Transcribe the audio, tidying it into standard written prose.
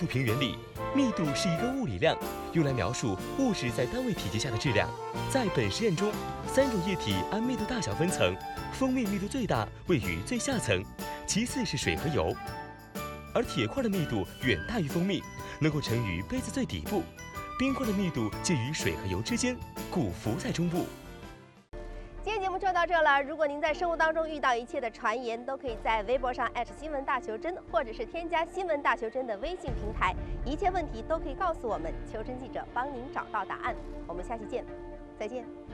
平原理，密度是一个物理量，用来描述物质在单位体积下的质量。在本实验中，3种液体按密度大小分层，蜂蜜密度最大，位于最下层，其次是水和油。而铁块的密度远大于蜂蜜，能够沉于杯子最底部；冰块的密度介于水和油之间，故浮在中部。 今天节目就到这了。如果您在生活当中遇到一切的传言，都可以在微博上新闻大求真，或者是添加新闻大求真的微信平台，一切问题都可以告诉我们，求真记者帮您找到答案。我们下期见，再见。